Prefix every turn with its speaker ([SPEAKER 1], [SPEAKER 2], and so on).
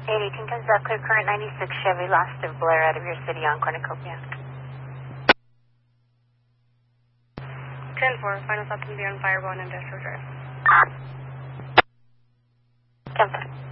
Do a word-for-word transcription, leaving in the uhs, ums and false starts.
[SPEAKER 1] eight eighteen comes up, clear current ninety-six Chevy, lost of Blair out of your city on Cornucopia.
[SPEAKER 2] ten four, final stop can be on Fireball and Industrial Drive.
[SPEAKER 1] ten four.